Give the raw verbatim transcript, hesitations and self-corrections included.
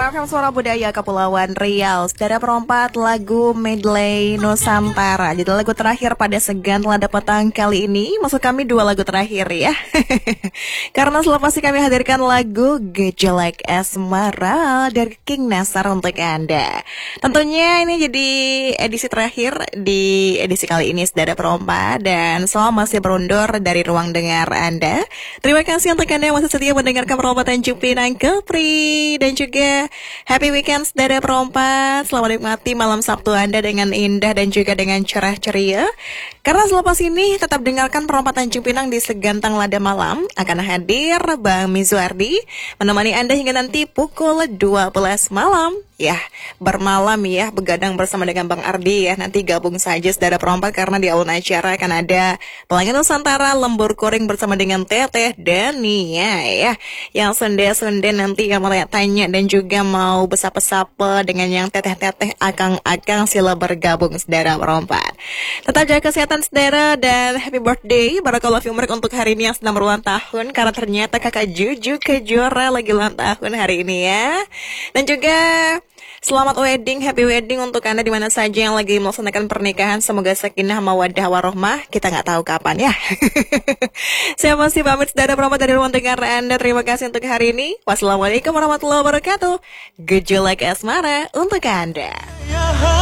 F M Suara Budaya Kepulauan Riau. Saudara perempat lagu medley Nusantara. Jadi lagu terakhir pada segan Lada Petang kali ini. Maksud kami dua lagu terakhir ya. Karena selepas ini kami hadirkan lagu Gejolak Asmara dari King Nasar untuk Anda. Tentunya ini jadi edisi terakhir di edisi kali ini saudara perempat. Dan selalu masih berundur dari ruang dengar Anda. Terima kasih untuk Anda yang masih setia mendengarkan perlombaan Cupinang Kepri. Dan juga happy weekend saudara perempat. Selamat menikmati malam Sabtu Anda dengan indah dan juga dengan cerah ceria. Karena selepas ini tetap dengarkan perlombaan Cupinang di Segantang Lada Malam. Akan hadir Bang Mizuardi menemani Anda hingga nanti pukul dua belas malam. Ya, bermalam ya, begadang bersama dengan Bang Ardi ya. Nanti gabung saja saudara perompak karena di awal acara akan ada Pelangi Nusantara lembur kuring bersama dengan Teteh Dania ya. Yang sonde-sonde nanti yang mau tanya dan juga mau besap-besapa dengan yang teteh-teteh akang-akang sila bergabung saudara perompak. Tetap jaga kesehatan saudara dan happy birthday barakallahu fi umrik untuk hari ini yang sedang berulang tahun. Karena ternyata kakak Juju Kejora lagi ulang tahun hari ini ya. Dan juga selamat wedding, happy wedding untuk Anda di mana saja yang lagi melaksanakan pernikahan. Semoga sakinah mawaddah warohmah. Kita nggak tahu kapan ya. Saya masih pamit saudara perempat dari ruang dengar Anda. Terima kasih untuk hari ini. Wassalamualaikum warahmatullahi wabarakatuh. Gejolak Asmara untuk Anda.